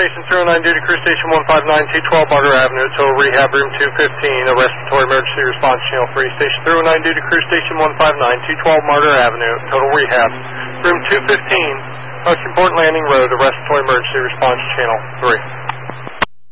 Station 309 due to Crew Station 159 212 Barter Avenue, Total Rehab, Room 215, a respiratory emergency response channel 3. Station 309 due to Crew Station 159 212 Barter Avenue, Total Rehab, Room 215, Most Important Landing Road, a respiratory emergency response channel 3.